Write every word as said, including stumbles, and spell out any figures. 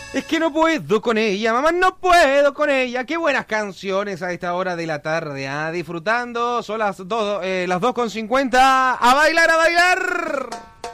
Es que no puedo con ella, mamá, no puedo con ella. Qué buenas canciones a esta hora de la tarde, ¿ah? Disfrutando, son las dos, eh, las dos con cincuenta. ¡A bailar, a bailar!